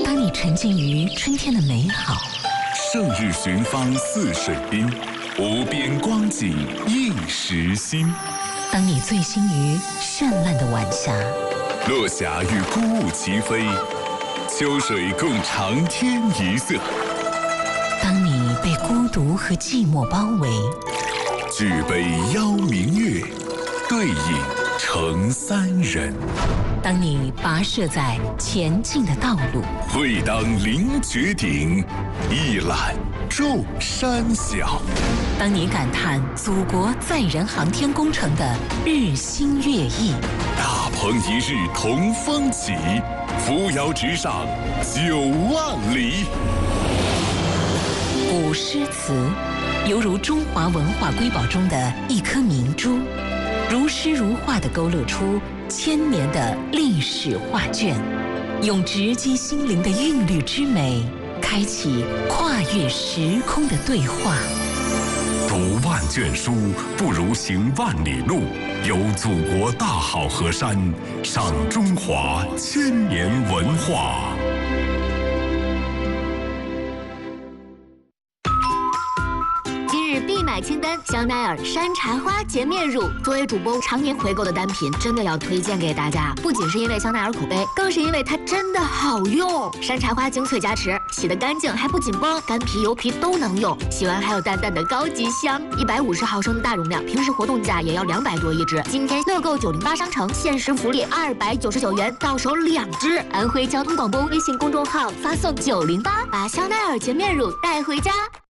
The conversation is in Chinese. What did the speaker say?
当你沉浸于春天的美好， 胜日寻芳泗水滨，无边光景映时心。 当你醉心于绚烂的晚霞， 落霞与孤鹜齐飞，秋水共长天一色。 当你被孤独和寂寞包围， 举杯邀明月，对影成三人。 当你跋涉在前进的道路， 会当凌绝顶，一览众山小。 当你感叹祖国载人航天工程的日新月异， 大鹏一日同风起，扶摇直上9万里。 古诗词犹如中华文化瑰宝中的一颗明珠，如诗如画地勾勒出千年的历史画卷，用直击心灵的韵律之美，开启跨越时空的对话。 读万卷书，不如行万里路。游祖国大好河山，赏中华千年文化。 必买清单香奈儿山茶花洁面乳，作为主播常年回购的单品，真的要推荐给大家。不仅是因为香奈儿口碑，更是因为它真的好用。山茶花精粹加持，洗得干净还不紧绷，干皮油皮都能用。洗完还有淡淡的高级香。150毫升的大容量，平时活动价也要200多一支。今天乐购908商城限时福利299元，到手2支。安徽交通广播微信公众号发送908，把香奈儿洁面乳带回家。